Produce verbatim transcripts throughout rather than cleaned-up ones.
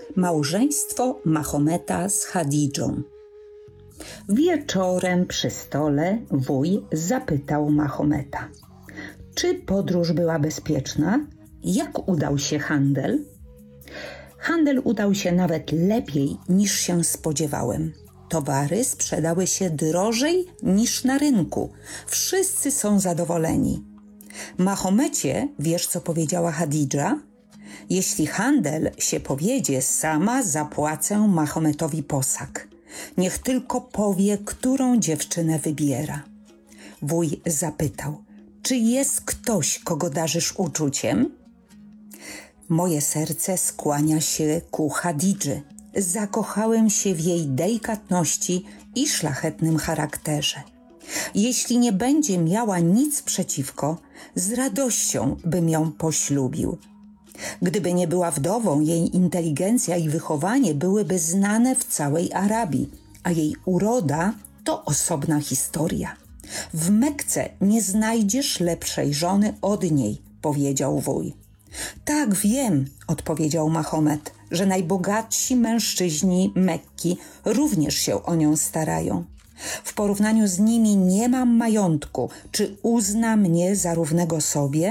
Małżeństwo Mahometa z Chadidżą. Wieczorem przy stole wuj zapytał Mahometa: czy podróż była bezpieczna? Jak udał się handel? Handel udał się nawet lepiej niż się spodziewałem. Towary sprzedały się drożej niż na rynku. Wszyscy są zadowoleni. Mahomecie, wiesz co powiedziała Chadidża? Jeśli handel się powiedzie, sama zapłacę Mahometowi posag. Niech tylko powie, którą dziewczynę wybiera. Wuj zapytał: czy jest ktoś, kogo darzysz uczuciem? Moje serce skłania się ku Chadidży. Zakochałem się w jej delikatności i szlachetnym charakterze. Jeśli nie będzie miała nic przeciwko, z radością bym ją poślubił. Gdyby nie była wdową, jej inteligencja i wychowanie byłyby znane w całej Arabii, a jej uroda to osobna historia. W Mekce nie znajdziesz lepszej żony od niej, powiedział wuj. Tak, wiem, odpowiedział Mahomet, że najbogatsi mężczyźni Mekki również się o nią starają. W porównaniu z nimi nie mam majątku. Czy uzna mnie za równego sobie?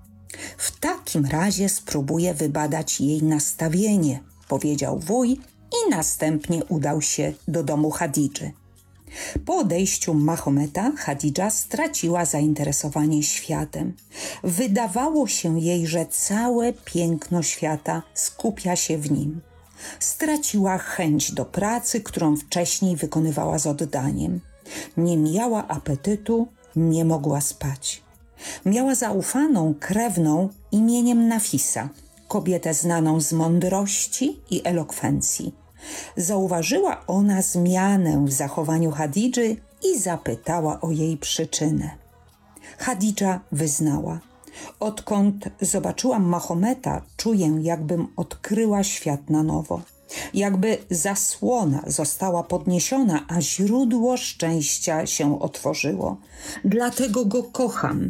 W takim razie spróbuję wybadać jej nastawienie, powiedział wuj i następnie udał się do domu Chadidży. Po odejściu Mahometa Chadidża straciła zainteresowanie światem. Wydawało się jej, że całe piękno świata skupia się w nim. Straciła chęć do pracy, którą wcześniej wykonywała z oddaniem. Nie miała apetytu, nie mogła spać. Miała zaufaną krewną imieniem Nafisa, kobietę znaną z mądrości i elokwencji. Zauważyła ona zmianę w zachowaniu Chadidży i zapytała o jej przyczynę. Chadidża wyznała: odkąd zobaczyłam Mahometa, czuję, jakbym odkryła świat na nowo. Jakby zasłona została podniesiona, a źródło szczęścia się otworzyło. Dlatego go kocham.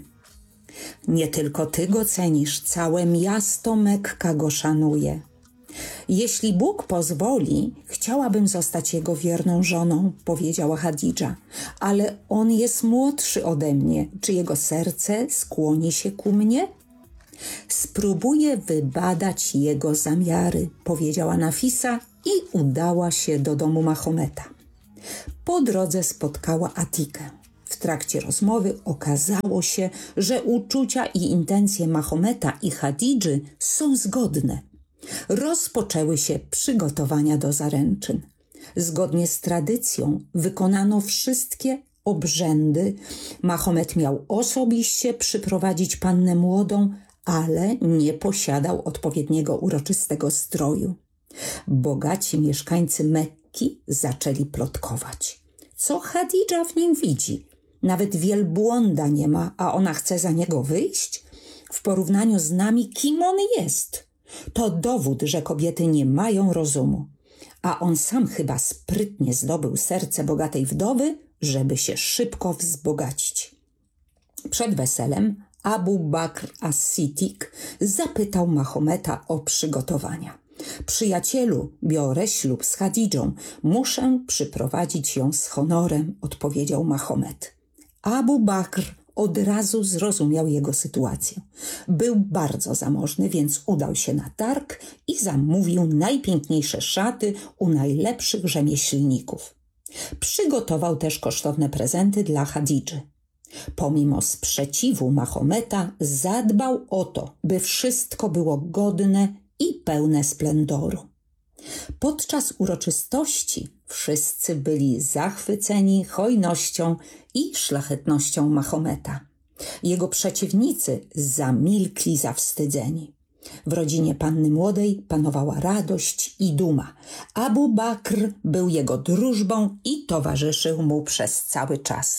Nie tylko ty go cenisz, całe miasto Mekka go szanuje. Jeśli Bóg pozwoli, chciałabym zostać jego wierną żoną, powiedziała Chadidża, ale on jest młodszy ode mnie. Czy jego serce skłoni się ku mnie? Spróbuję wybadać jego zamiary, powiedziała Nafisa i udała się do domu Mahometa. Po drodze spotkała Atikę. W trakcie rozmowy okazało się, że uczucia i intencje Mahometa i Chadidży są zgodne. Rozpoczęły się przygotowania do zaręczyn. Zgodnie z tradycją wykonano wszystkie obrzędy. Mahomet miał osobiście przyprowadzić pannę młodą, ale nie posiadał odpowiedniego uroczystego stroju. Bogaci mieszkańcy Mekki zaczęli plotkować. Co Chadidża w nim widzi? Nawet wielbłąda nie ma, a ona chce za niego wyjść? W porównaniu z nami, kim on jest? To dowód, że kobiety nie mają rozumu. A on sam chyba sprytnie zdobył serce bogatej wdowy, żeby się szybko wzbogacić. Przed weselem Abu Bakr as-Siddiq zapytał Mahometa o przygotowania. Przyjacielu, biorę ślub z Chadidżą. Muszę przyprowadzić ją z honorem, odpowiedział Mahomet. Abu Bakr od razu zrozumiał jego sytuację. Był bardzo zamożny, więc udał się na targ i zamówił najpiękniejsze szaty u najlepszych rzemieślników. Przygotował też kosztowne prezenty dla Chadidży. Pomimo sprzeciwu Mahometa zadbał o to, by wszystko było godne i pełne splendoru. Podczas uroczystości wszyscy byli zachwyceni hojnością i szlachetnością Mahometa. Jego przeciwnicy zamilkli zawstydzeni. W rodzinie panny młodej panowała radość i duma. Abu Bakr był jego drużbą i towarzyszył mu przez cały czas.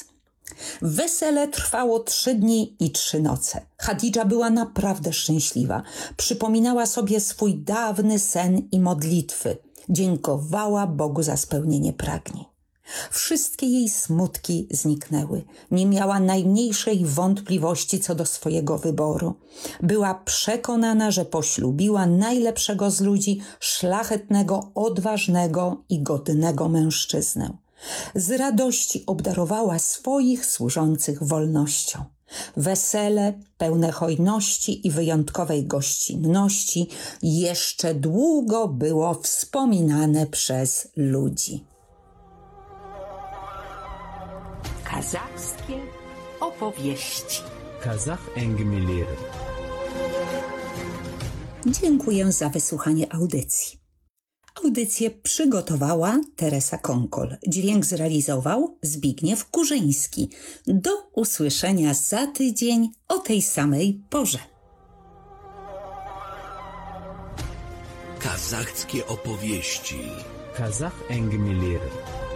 Wesele trwało trzy dni i trzy noce. Chadidża była naprawdę szczęśliwa. Przypominała sobie swój dawny sen i modlitwy. Dziękowała Bogu za spełnienie pragnień. Wszystkie jej smutki zniknęły. Nie miała najmniejszej wątpliwości co do swojego wyboru. Była przekonana, że poślubiła najlepszego z ludzi, szlachetnego, odważnego i godnego mężczyznę. Z radości obdarowała swoich służących wolnością. Wesele, pełne hojności i wyjątkowej gościnności, jeszcze długo było wspominane przez ludzi. Kazachskie opowieści. Kazakh әңгімелері. Dziękuję za wysłuchanie audycji. Audycję przygotowała Teresa Konkol. Dźwięk zrealizował Zbigniew Kurzyński. Do usłyszenia za tydzień o tej samej porze. Kazachskie opowieści. Kazakh әңгімелері.